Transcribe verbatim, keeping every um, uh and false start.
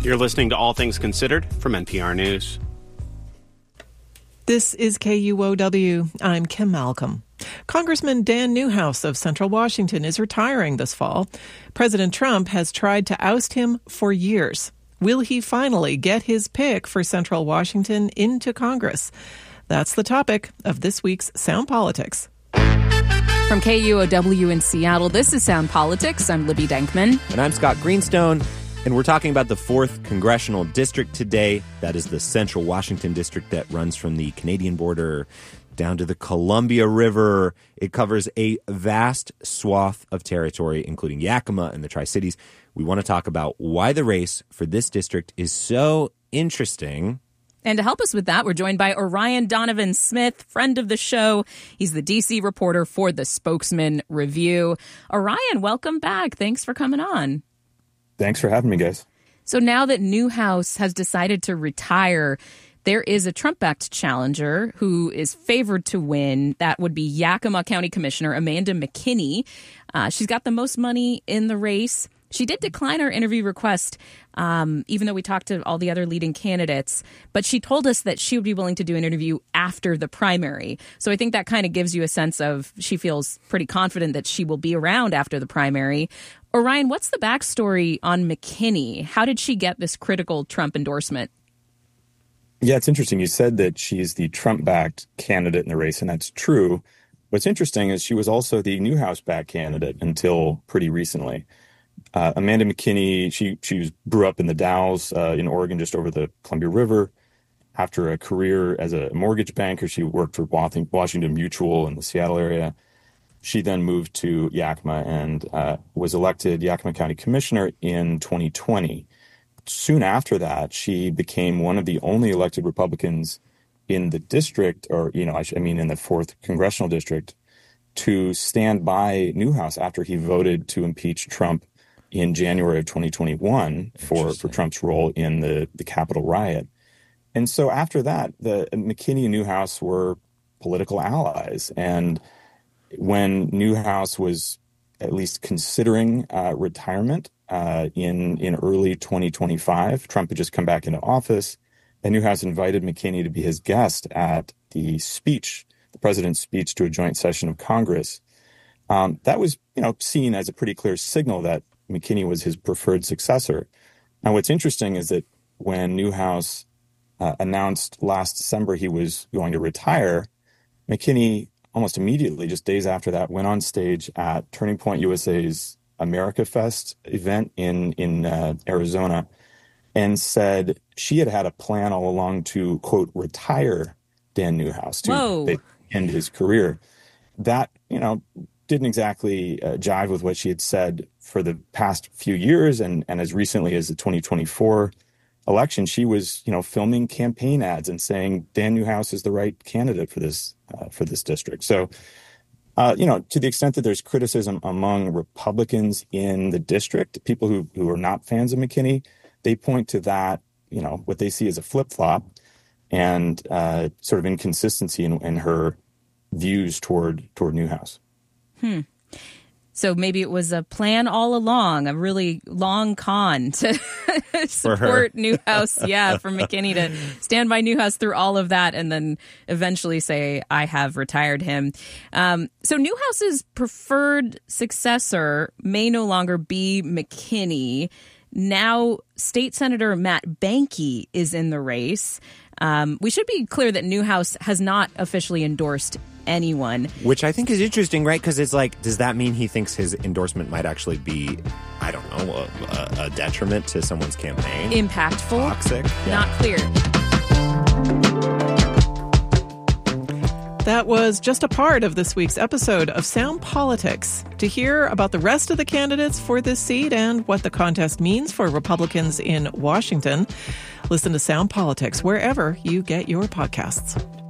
You're listening to All Things Considered from N P R News. This is K U O W. I'm Kim Malcolm. Congressman Dan Newhouse of Central Washington is retiring this fall. President Trump has tried to oust him for years. Will he finally get his pick for Central Washington into Congress? That's the topic of this week's Sound Politics. From K U O W in Seattle, this is Sound Politics. I'm Libby Denkman. And I'm Scott Greenstone. And we're talking about the fourth Congressional District today. That is the Central Washington District that runs from the Canadian border down to the Columbia River. It covers a vast swath of territory, including Yakima and the Tri-Cities. We want to talk about why the race for this district is so interesting. And to help us with that, we're joined by Orion Donovan Smith, friend of the show. He's the D C reporter for the Spokesman Review. Orion, welcome back. Thanks for coming on. Thanks for having me, guys. So now that Newhouse has decided to retire, there is a Trump-backed challenger who is favored to win. That would be Yakima County Commissioner Amanda McKinney. Uh, she's got the most money in the race. She did decline our interview request, um, even though we talked to all the other leading candidates. But she told us that she would be willing to do an interview after the primary. So I think that kind of gives you a sense of she feels pretty confident that she will be around after the primary. Orion, what's the backstory on McKinney? How did she get this critical Trump endorsement? Yeah, it's interesting. You said that she's the Trump-backed candidate in the race, and that's true. What's interesting is she was also the Newhouse-backed candidate until pretty recently. Uh, Amanda McKinney, she she was, grew up in the Dalles uh, in Oregon, just over the Columbia River. After a career as a mortgage banker, she worked for Washington Mutual in the Seattle area. She then moved to Yakima and uh, was elected Yakima County Commissioner in twenty twenty. Soon after that, she became one of the only elected Republicans in the district, or, you know, I, sh- I mean, in the fourth Congressional District, to stand by Newhouse after he voted to impeach Trump in January of twenty twenty-one for, for Trump's role in the, the Capitol riot. And so after that, the McKinney and Newhouse were political allies. And when Newhouse was at least considering uh, retirement uh, in, in early twenty twenty-five, Trump had just come back into office, and Newhouse invited McKinney to be his guest at the speech, the president's speech to a joint session of Congress. Um, that was, you know, seen as a pretty clear signal that McKinney was his preferred successor. Now, what's interesting is that when Newhouse uh, announced last December he was going to retire, McKinney almost immediately, just days after that, went on stage at Turning Point U S A's America Fest event in, in uh, Arizona and said she had had a plan all along to, quote, retire Dan Newhouse, to end his career. That, you know, didn't exactly uh, jive with what she had said for the past few years. And, and as recently as the twenty twenty-four election, she was, you know, filming campaign ads and saying Dan Newhouse is the right candidate for this, uh, for this district. So, uh, you know, to the extent that there's criticism among Republicans in the district, people who, who are not fans of McKinney, they point to that, you know, what they see as a flip-flop and uh, sort of inconsistency in, in her views toward, toward Newhouse. Hmm. So maybe it was a plan all along, a really long con to support Newhouse. Yeah, for McKinney to stand by Newhouse through all of that and then eventually say, I have retired him. Um, so Newhouse's preferred successor may no longer be McKinney. Now, State Senator Matt Banky is in the race. Um, we should be clear that Newhouse has not officially endorsed anyone. Which I think is interesting, right? Because it's like, does that mean he thinks his endorsement might actually be, I don't know, a, a, a detriment to someone's campaign? Impactful? Toxic? Not Yeah. clear. That was just a part of this week's episode of Sound Politics. To hear about the rest of the candidates for this seat and what the contest means for Republicans in Washington, listen to Sound Politics wherever you get your podcasts.